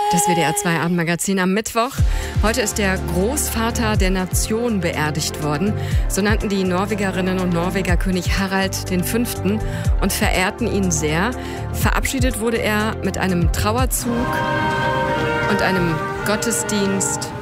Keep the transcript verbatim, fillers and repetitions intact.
Das W D R zwei Abendmagazin am Mittwoch. Heute ist der Großvater der Nation beerdigt worden. So nannten die Norwegerinnen und Norweger König Harald den Fünften und verehrten ihn sehr. Verabschiedet wurde er mit einem Trauerzug und einem Gottesdienst